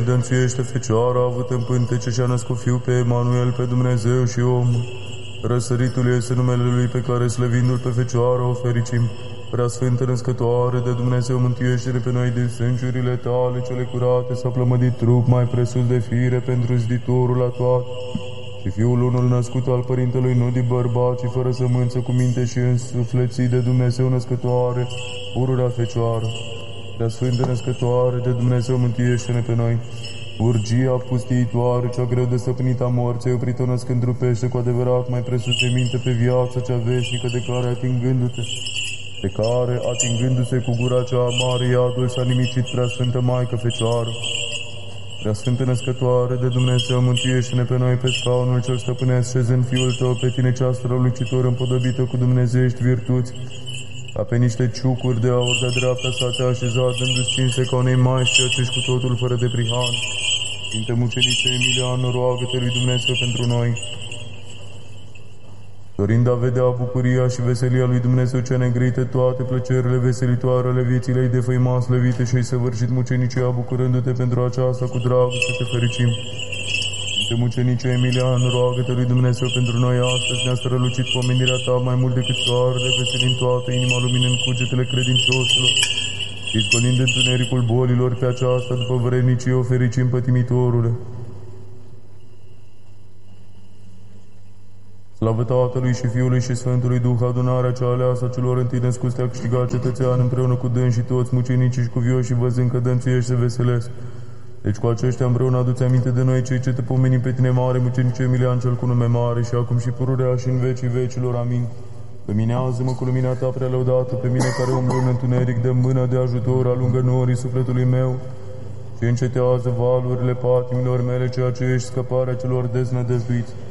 Dă-nțuiește Fecioara, avut în pântece și-a născut Fiul pe Emanuel, pe Dumnezeu și om. Răsăritul este numele Lui pe care, slăvindu-L pe Fecioara, o fericim. Prea Sfântă Născătoare de Dumnezeu, mântuiește-ne pe noi din sângurile Tale cele curate, s-a plămădit trup mai presus de fire pentru zditorul la toate. Și Fiul unul născut al Părintelui, nu din bărbat, ci fără sămânță, cu minte și însuflețit de Dumnezeu Născătoare, pururea Fecioară. Prea Sfântă Născătoare de Dumnezeu, mântuiește-ne pe noi. Urgia pustiitoare, cea greu de stăpânit a morții, oprit-o născând trupește cu adevărat mai presus de minte pe viața cea veșnică, de care atingându-se cu gura cea mare, iadul s-a nimicit Prea Sfântă Maică Fecioară. Prea Sfântă Născătoare de Dumnezeu, mântuiește-ne pe noi pe scaunul cel stăpânesc, șezând Fiul Tău, pe Tine cea strălucitor împodobită cu dumnezeiești virtuți, ca pe niște ciucuri de aur de dreapta sa te-a așezat, dându-ți cinste ca unei maici, acești cu totul fără de prihan. Sfinte Mucenice Emilian, roagă-te lui Dumnezeu pentru noi. Dorind a vedea bucuria și veselia lui Dumnezeu cea negrită, toate plăcerile veselitoare ale vieții lei de făima slăvite și-i săvârșit mucenicia, bucurându-te pentru aceasta cu dragoste te fericim. Sfinte Mucenice Emilian, roagă-te lui Dumnezeu pentru noi astăzi, ne-a strălucit pomenirea ta mai mult decât soarele, veselind toată inima, luminând cugetele credincioșilor, izgonind întunericul bolilor pe aceasta, după vrednicie o fericim pătimitorule. Slavă Tatălui și Fiului și Sfântului Duh, adunarea cea aleasă celor întâi născuți te-a câștigat cetățean împreună cu dâns și toți mucenicii și cuvioși, văzând că dănțuiești se veselesc. Deci cu aceștia împreună aduți aminte de noi, cei ce te pomenim pe tine, mare mucenice Emilian, cel cu nume mare, și acum și pururea și în vecii vecilor. Amin. Luminează-mă cu lumina ta prea lăudată, pe mine care umblu în întuneric, de mână de ajutor, alungă norii sufletului meu și încetează valurile patimilor mele, ceea ce ești scăparea celor deznădăjduiți.